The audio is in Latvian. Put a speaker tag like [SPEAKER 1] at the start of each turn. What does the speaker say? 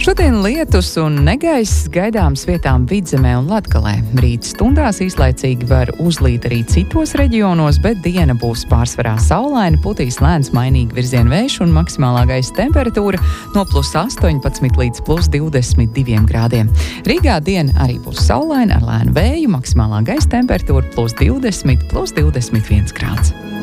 [SPEAKER 1] Šodien lietus un negaiss gaidāms vietām Vidzemē un Latgalē. Rīt stundās īslaicīgi var uzlīt arī citos reģionos, bet diena būs pārsvarā saulaina, putīs lēns mainīgi virziena vējš un maksimālā gaisa temperatūra no +18 līdz +22 grādiem. Rīgā diena arī būs saulaina ar lēnu vēju, maksimālā gaisa temperatūra +20, +21 grāds.